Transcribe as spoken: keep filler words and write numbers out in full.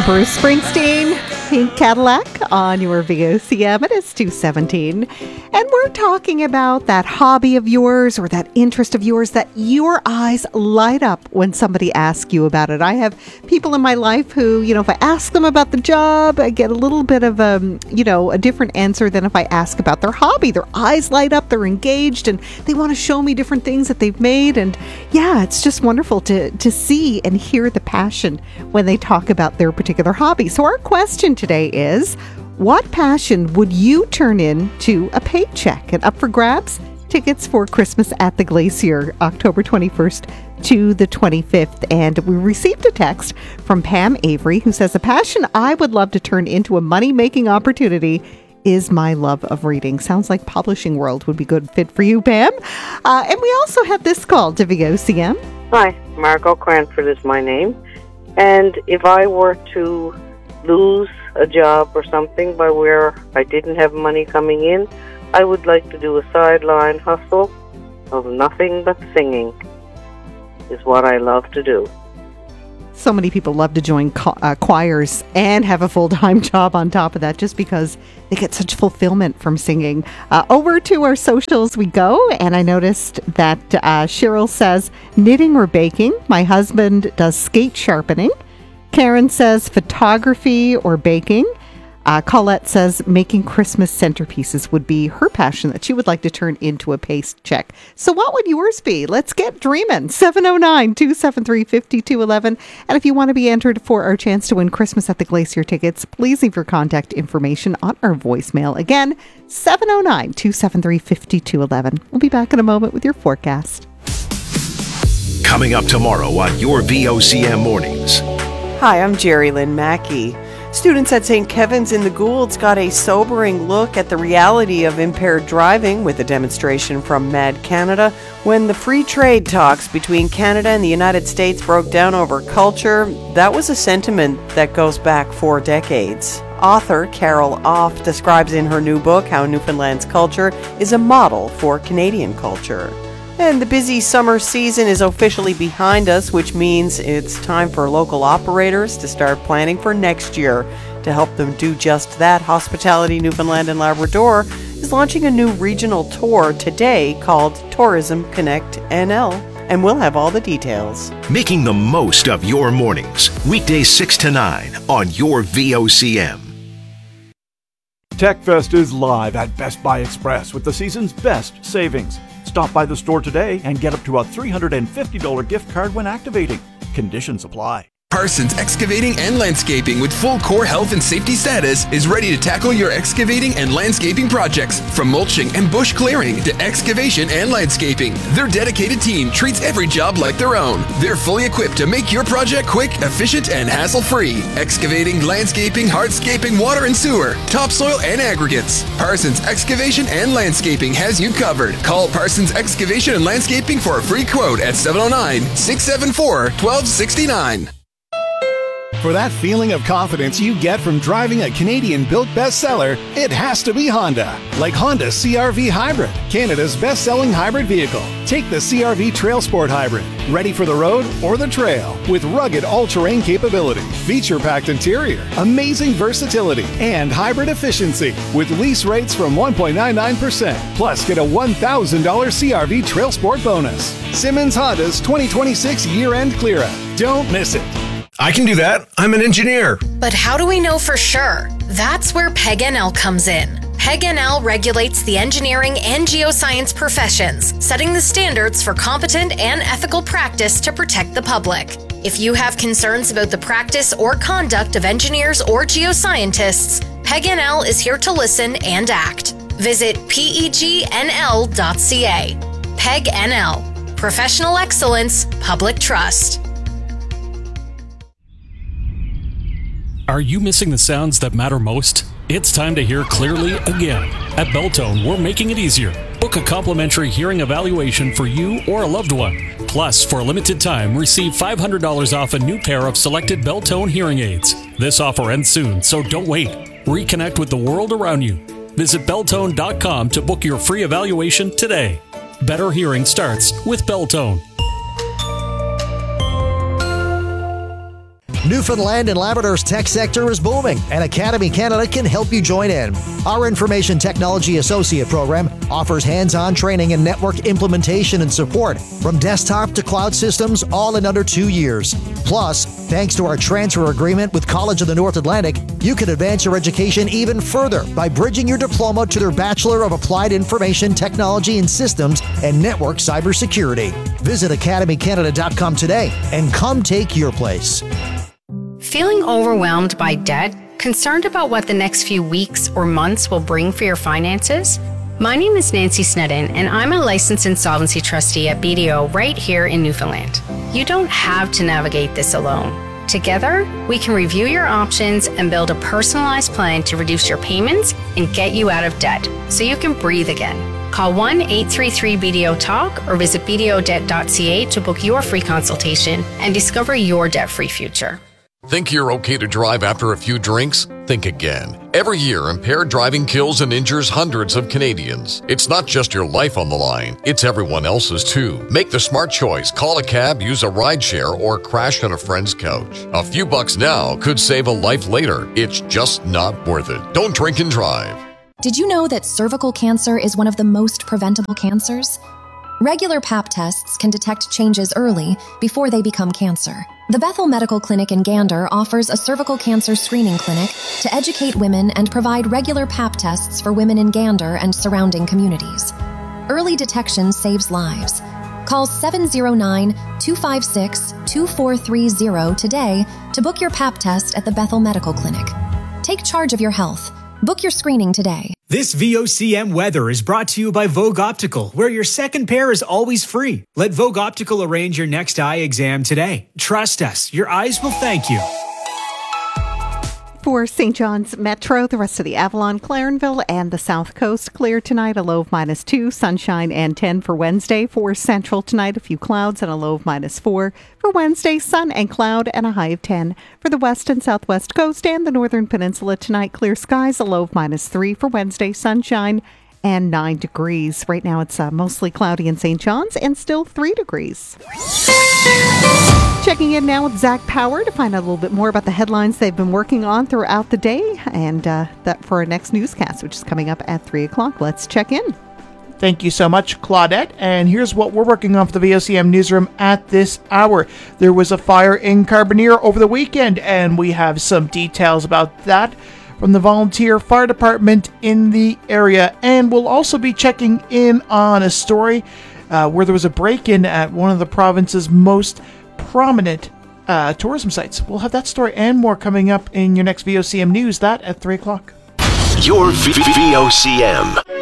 Bruce Springsteen, Pink Cadillac on your V O C M. It is two seventeen. And we're talking about that hobby of yours or that interest of yours that your eyes light up when somebody asks you about it. I have people in my life who, you know, if I ask them about the job, I get a little bit of a, you know, a different answer than if I ask about their hobby. Their eyes light up, they're engaged, and they want to show me different things that they've made. And yeah, it's just wonderful to, to see and hear the passion when they talk about their particular hobby. So our question today is, what passion would you turn into a paycheck? And up for grabs, tickets for Christmas at the Glacier, October twenty-first to the twenty-fifth. And we received a text from Pam Avery who says, a passion I would love to turn into a money-making opportunity is my love of reading. Sounds like publishing world would be a good fit for you, Pam. Uh, and we also have this call to V O C M. Hi, Margot Cranford is my name. And if I were to lose a job or something by where I didn't have money coming in, I would like to do a sideline hustle of nothing but singing is what I love to do. So many people love to join co- uh, choirs and have a full-time job on top of that just because they get such fulfillment from singing. Uh, over to our socials we go, and I noticed that uh, Cheryl says knitting or baking. My husband does skate sharpening. Karen says photography or baking. Uh, Colette says making Christmas centerpieces would be her passion that she would like to turn into a paycheck. So what would yours be? Let's get dreaming. seven oh nine, two seven three, five two one one. And if you want to be entered for our chance to win Christmas at the Glacier tickets, please leave your contact information on our voicemail. Again, seven oh nine, two seven three, five two one one. We'll be back in a moment with your forecast. Coming up tomorrow on your V O C M Mornings. Hi, I'm Jerry Lynn Mackey. Students at Saint Kevin's in the Goulds got a sobering look at the reality of impaired driving with a demonstration from Mad Canada when the free trade talks between Canada and the United States broke down over culture. That was a sentiment that goes back four decades. Author Carol Off describes in her new book how Newfoundland's culture is a model for Canadian culture. And the busy summer season is officially behind us, which means it's time for local operators to start planning for next year. To help them do just that, Hospitality Newfoundland and Labrador is launching a new regional tour today called Tourism Connect N L, and we'll have all the details. Making the most of your mornings, weekdays six to nine on your V O C M. TechFest is live at Best Buy Express with the season's best savings. Stop by the store today and get up to a three hundred fifty dollars gift card when activating. Conditions apply. Parsons Excavating and Landscaping with full core health and safety status is ready to tackle your excavating and landscaping projects. From mulching and bush clearing to excavation and landscaping, their dedicated team treats every job like their own. They're fully equipped to make your project quick, efficient, and hassle-free. Excavating, landscaping, hardscaping, water and sewer, topsoil and aggregates. Parsons Excavation and Landscaping has you covered. Call Parsons Excavation and Landscaping for a free quote at seven oh nine, six seven four, one two six nine. For that feeling of confidence you get from driving a Canadian-built bestseller, it has to be Honda. Like Honda C R V Hybrid, Canada's best-selling hybrid vehicle. Take the C R V Trail Sport Hybrid, ready for the road or the trail, with rugged all-terrain capability, feature-packed interior, amazing versatility, and hybrid efficiency, with lease rates from one point nine nine percent. Plus, get a one thousand dollars C R V Trail Sport bonus. Simmons Honda's twenty twenty-six year-end clear-out. Don't miss it. I can do that. I'm an engineer. But how do we know for sure? That's where P E G N L comes in. P E G N L regulates the engineering and geoscience professions, setting the standards for competent and ethical practice to protect the public. If you have concerns about the practice or conduct of engineers or geoscientists, P E G N L is here to listen and act. Visit P E G N L dot C A. P E G N L. Professional excellence, public trust. Are you missing the sounds that matter most? It's time to hear clearly again. At Beltone, we're making it easier. Book a complimentary hearing evaluation for you or a loved one. Plus, for a limited time, receive five hundred dollars off a new pair of selected Beltone hearing aids. This offer ends soon, so don't wait. Reconnect with the world around you. Visit Beltone dot com to book your free evaluation today. Better hearing starts with Beltone. Newfoundland and Labrador's tech sector is booming, and Academy Canada can help you join in. Our Information Technology Associate program offers hands-on training in network implementation and support, from desktop to cloud systems, all in under two years. Plus, thanks to our transfer agreement with College of the North Atlantic, you can advance your education even further by bridging your diploma to their Bachelor of Applied Information Technology and Systems and Network Cybersecurity. Visit academy canada dot com today and come take your place. Feeling overwhelmed by debt? Concerned about what the next few weeks or months will bring for your finances? My name is Nancy Snedden, and I'm a licensed insolvency trustee at B D O right here in Newfoundland. You don't have to navigate this alone. Together, we can review your options and build a personalized plan to reduce your payments and get you out of debt so you can breathe again. Call one eight three three B D O talk or visit b d o debt dot c a to book your free consultation and discover your debt-free future. Think you're okay to drive after a few drinks? Think again. Every year, impaired driving kills and injures hundreds of Canadians. It's not just your life on the line, it's everyone else's too. Make the smart choice. Call a cab, use a rideshare, or crash on a friend's couch. A few bucks now could save a life later. It's just not worth it. Don't drink and drive. Did you know that cervical cancer is one of the most preventable cancers? Regular pap tests can detect changes early before they become cancer. The Bethel Medical Clinic in Gander offers a cervical cancer screening clinic to educate women and provide regular pap tests for women in Gander and surrounding communities. Early detection saves lives. Call seven zero nine, two five six, two four three zero today to book your pap test at the Bethel Medical Clinic. Take charge of your health. Book your screening today. This V O C M weather is brought to you by Vogue Optical, where your second pair is always free. Let Vogue Optical arrange your next eye exam today. Trust us, your eyes will thank you. For Saint John's Metro, the rest of the Avalon, Clarenville, and the South Coast, clear tonight, a low of minus two, sunshine and ten for Wednesday. For Central tonight, a few clouds and a low of minus four. For Wednesday, sun and cloud and a high of ten. For the West and Southwest Coast and the Northern Peninsula tonight, clear skies, a low of minus three. For Wednesday, sunshine and nine degrees. Right now, it's uh, mostly cloudy in Saint John's and still three degrees. Checking in now with Zach Power to find out a little bit more about the headlines they've been working on throughout the day, and uh, that for our next newscast, which is coming up at three o'clock. Let's check in. Thank you so much, Claudette. And here's what we're working on for the V O C M newsroom at this hour. There was a fire in Carbonear over the weekend, and we have some details about that from the volunteer fire department in the area. And we'll also be checking in on a story uh, where there was a break-in at one of the province's most prominent uh, tourism sites. We'll have that story and more coming up in your next V O C M news, that at three o'clock. Your V O C M.